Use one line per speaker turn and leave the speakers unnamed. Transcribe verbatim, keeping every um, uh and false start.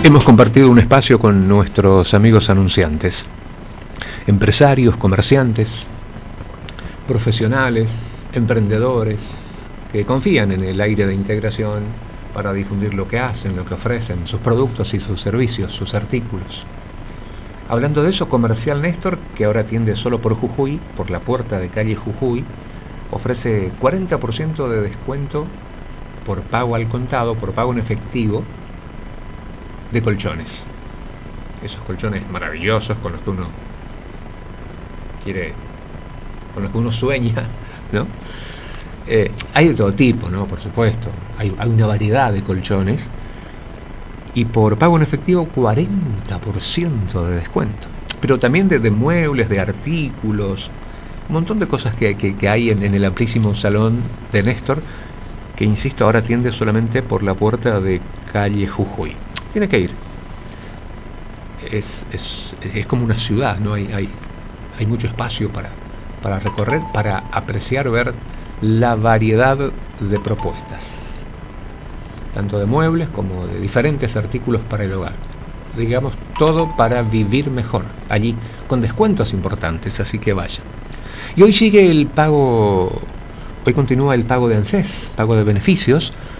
Hemos compartido un espacio con nuestros amigos anunciantes, empresarios, comerciantes, profesionales, emprendedores, que confían en el aire de integración para difundir lo que hacen, lo que ofrecen, sus productos y sus servicios, sus artículos. Hablando de eso, Comercial Néstor, que ahora atiende solo por Jujuy, por la puerta de calle Jujuy, ofrece cuarenta por ciento de descuento por pago al contado, por pago en efectivo, de colchones. Esos colchones maravillosos con los que uno quiere, con los que uno sueña, ¿no? Eh, hay de todo tipo, ¿no? Por supuesto. Hay, hay una variedad de colchones. Y por pago en efectivo, cuarenta por ciento de descuento. Pero también de, de muebles, de artículos, un montón de cosas que, que, que hay en, en el amplísimo salón de Néstor, que insisto, ahora atiende solamente por la puerta de calle Jujuy. Tiene que ir. Es, es, es como una ciudad, ¿no? Hay, hay, hay mucho espacio para, para recorrer, para apreciar, ver la variedad de propuestas, tanto de muebles como de diferentes artículos para el hogar. Digamos, todo para vivir mejor, allí, con descuentos importantes, así que vaya. Y hoy sigue el pago, hoy continúa el pago de ANSES, pago de beneficios,